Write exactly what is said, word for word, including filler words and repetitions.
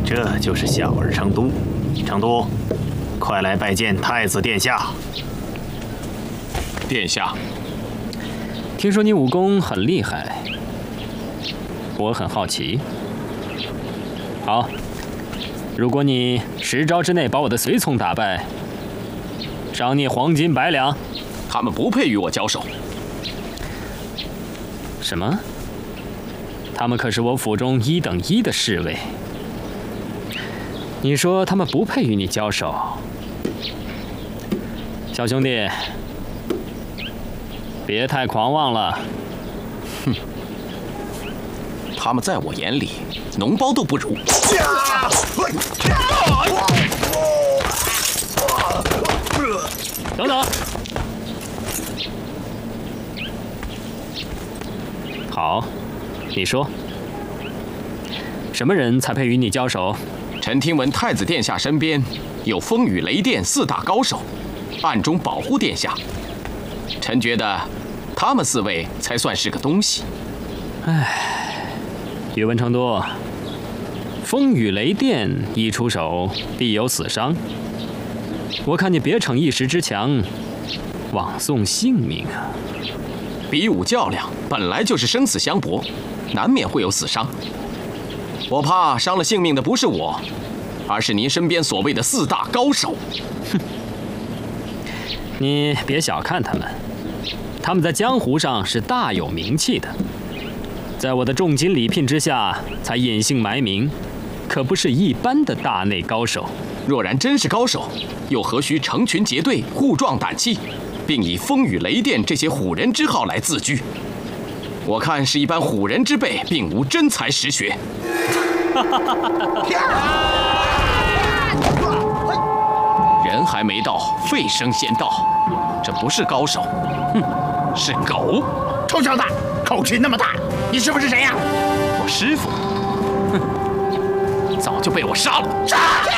这就是小儿成都。成都，快来拜见太子殿下。 殿下， 听说你武功很厉害，我很好奇。好，如果你十招之内把我的随从打败，赏你黄金百两。 他们不配与我交手。 什么？他们可是我府中一等一的侍卫。你说他们不配与你交手？小兄弟，别太狂妄了。 哼，他们在我眼里，脓包都不如。 等等。好，你说，什么人才配与你交手？ 臣听闻太子殿下身边有风雨雷电四大高手，暗中保护殿下。臣觉得他们四位才算是个东西。 唉，宇文成都，风雨雷电一出手必有死伤。我看你别逞一时之强，枉送性命啊！ 比武较量本来就是生死相搏，难免会有死伤。我怕伤了性命的不是我，而是您身边所谓的四大高手。 哼，你别小看他们，他们在江湖上是大有名气的，在我的重金礼聘之下才隐姓埋名，可不是一般的大内高手。 若然真是高手，又何须成群结队互壮胆气，并以风雨雷电这些唬人之号来自居？我看是一般唬人之辈，并无真才实学。人还没到，沸声先到，这不是高手，哼，是狗！ 臭小子，口气那么大，你是不是谁呀？ 我师父，哼，早就被我杀了。 杀！